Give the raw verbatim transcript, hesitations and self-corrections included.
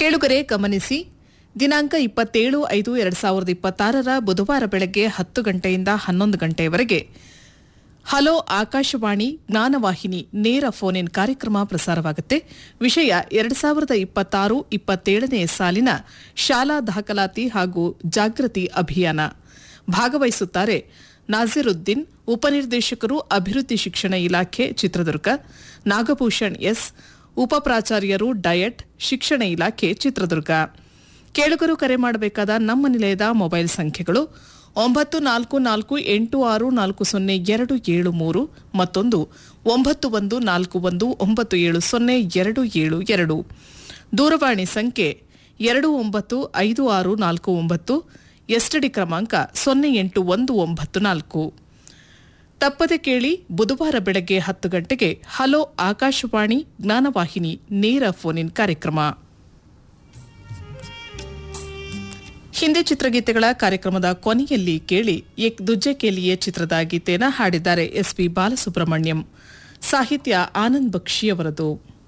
ಕೇಳುಗರೆ ಗಮನಿಸಿ, ದಿನಾಂಕ ಇಪ್ಪತ್ತೇಳು ಐದು ಎರಡು ಸಾವಿರದ ಇಪ್ಪತ್ತಾರರ ಬುಧವಾರ ಬೆಳಗ್ಗೆ ಹತ್ತು ಗಂಟೆಯಿಂದ ಹನ್ನೊಂದು ಗಂಟೆಯವರೆಗೆ ಹಲೋ ಆಕಾಶವಾಣಿ ಜ್ಞಾನವಾಹಿನಿ ನೇರ ಫೋನ್ ಇನ್ ಕಾರ್ಯಕ್ರಮ ಪ್ರಸಾರವಾಗುತ್ತೆ. ವಿಷಯ ಎರಡು ಸಾವಿರದ ಇಪ್ಪತ್ತಾರು ಇಪ್ಪತ್ತೇಳನೇ ಸಾಲಿನ ಶಾಲಾ ದಾಖಲಾತಿ ಹಾಗೂ ಜಾಗೃತಿ ಅಭಿಯಾನ. ಭಾಗವಹಿಸುತ್ತಾರೆ ನಾಜಿರುದ್ದೀನ್, ಉಪನಿರ್ದೇಶಕರು ಅಭಿವೃದ್ಧಿ ಶಿಕ್ಷಣ ಇಲಾಖೆ ಚಿತ್ರದುರ್ಗ, ನಾಗಭೂಷಣ್ ಎಸ್, ಉಪಪ್ರಾಚಾರ್ಯರು ಡಯಟ್ ಶಿಕ್ಷಣ ಇಲಾಖೆ ಚಿತ್ರದುರ್ಗ. ಕೇಳುಗರು ಕರೆ ಮಾಡಬೇಕಾದ ನಮ್ಮ ನಿಲಯದ ಮೊಬೈಲ್ ಸಂಖ್ಯೆಗಳು ಒಂಬತ್ತು ನಾಲ್ಕು ನಾಲ್ಕು ಎಂಟು ಆರು ನಾಲ್ಕು ಸೊನ್ನೆ ಎರಡು ಏಳು ಮೂರು, ಮತ್ತೊಂದು ಒಂಬತ್ತು ಒಂದು ನಾಲ್ಕು ಒಂದು ಒಂಬತ್ತು ಏಳು ಸೊನ್ನೆ ಎರಡು ಏಳು ಎರಡು. ದೂರವಾಣಿ ಸಂಖ್ಯೆ ಎರಡು ಒಂಬತ್ತು ಐದು ಆರು ನಾಲ್ಕು ಒಂಬತ್ತು, ಎಸ್ಟಿಡಿ ಕ್ರಮಾಂಕ ಸೊನ್ನೆ ಎಂಟು ಒಂದು ಒಂಬತ್ತು ನಾಲ್ಕು. ತಪ್ಪದೆ ಕೇಳಿ, ಬುಧವಾರ ಬೆಳಗ್ಗೆ ಹತ್ತು ಗಂಟೆಗೆ ಹಲೋ ಆಕಾಶವಾಣಿ ಜ್ಞಾನವಾಹಿನಿ ನೇರ ಫೋನ್ ಇನ್ ಕಾರ್ಯಕ್ರಮ. ಹಿಂದಿ ಚಿತ್ರಗೀತೆಗಳ ಕಾರ್ಯಕ್ರಮದ ಕೊನೆಯಲ್ಲಿ ಕೇಳಿ ಏಕ್ ದುಜ್ಜೆ ಕೇಲಿಯೇ ಚಿತ್ರದ ಗೀತೆಯನ್ನು ಹಾಡಿದ್ದಾರೆ ಎಸ್ ಪಿ ಬಾಲಸುಬ್ರಹ್ಮಣ್ಯಂ. ಸಾಹಿತ್ಯ ಆನಂದ್ ಬಕ್ಷಿಯವರದು.